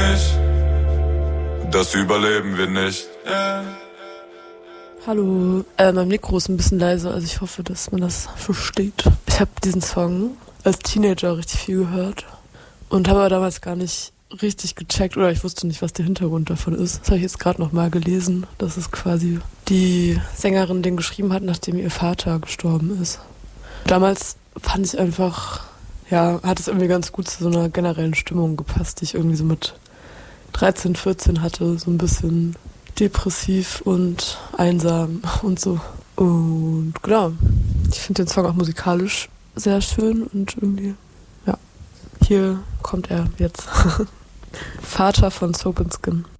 nicht. Das überleben wir nicht. Yeah. Hallo, mein Mikro ist ein bisschen leise, also ich hoffe, dass man das versteht. Ich habe diesen Song als Teenager richtig viel gehört und habe aber damals gar nicht richtig gecheckt oder ich wusste nicht, was der Hintergrund davon ist. Das habe ich jetzt gerade nochmal gelesen, dass es quasi die Sängerin den geschrieben hat, nachdem ihr Vater gestorben ist. Damals fand ich einfach, ja, hat es irgendwie ganz gut zu so einer generellen Stimmung gepasst, die ich irgendwie so mit 13, 14 hatte, so ein bisschen depressiv und einsam und so. Und genau, ich finde den Song auch musikalisch sehr schön und irgendwie, ja, hier kommt er jetzt. Vater von Soap & Skin.